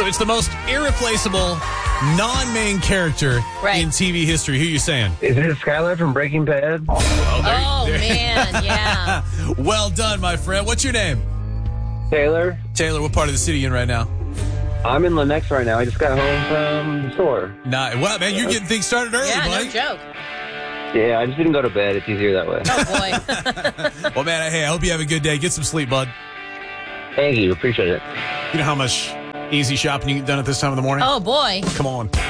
it's the most irreplaceable non-main character in TV history. Who are you saying? Is it Skylar from Breaking Bad? Man, yeah. Well done, my friend. What's your name? Taylor. Taylor, what part of the city are you in right now? I'm in Lenex right now. I just got home from the store. Well, man, you're getting things started early, buddy. No joke. Yeah, I just didn't go to bed. It's easier that way. Oh, boy. Well, man, hey, I hope you have a good day. Get some sleep, bud. Thank you. Appreciate it. You know how much easy shopping you get done at this time of the morning? Oh, boy. Come on.